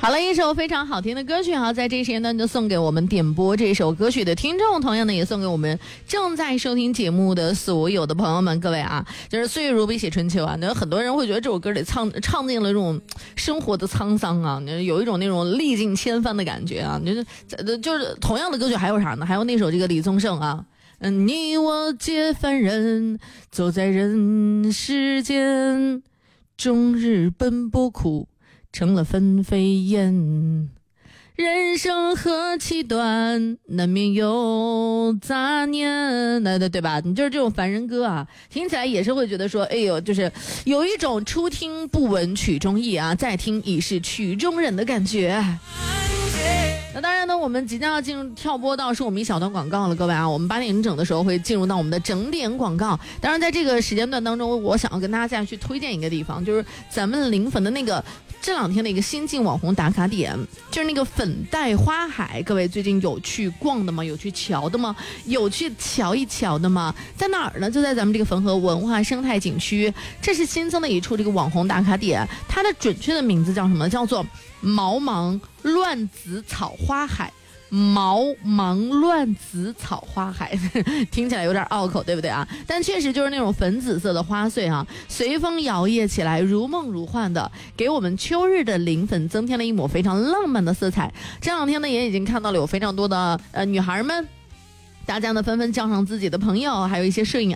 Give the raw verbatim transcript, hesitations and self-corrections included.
好了，一首非常好听的歌曲哈，在这一时间段就送给我们点播这首歌曲的听众，同样的也送给我们正在收听节目的所有的朋友们，各位啊，就是岁月如笔写春秋啊，那很多人会觉得这首歌里唱唱尽了这种生活的沧桑啊，有一种那种历尽千帆的感觉啊，就是就是同样的歌曲还有啥呢？还有那首这个李宗盛啊。嗯，你我皆凡人，走在人世间，终日奔波苦，成了纷飞燕。人生何其短，难免有杂念，对对对吧？你就是这种凡人歌啊，听起来也是会觉得说，哎呦，就是有一种初听不闻曲中意啊，再听已是曲中人的感觉。那当然呢，我们即将要进入跳播到是我们一小段广告了，各位啊，我们八点整的时候会进入到我们的整点广告。当然，在这个时间段当中，我想要跟大家再去推荐一个地方，就是咱们临汾的那个这两天的一个新晋网红打卡点，就是那个粉黛花海。各位最近有去逛的吗？有去瞧的吗？有去瞧一瞧的吗？在哪儿呢？就在咱们这个汾河文化生态景区，这是新增的一处这个网红打卡点，它的准确的名字叫什么？叫做毛芒乱子草花海。毛芒乱子草花海听起来有点拗口，对不对啊？但确实就是那种粉紫色的花穗啊，随风摇曳起来，如梦如幻的，给我们秋日的临汾增添了一抹非常浪漫的色彩。这两天呢，也已经看到了有非常多的呃女孩们，大家呢纷纷叫上自己的朋友，还有一些摄影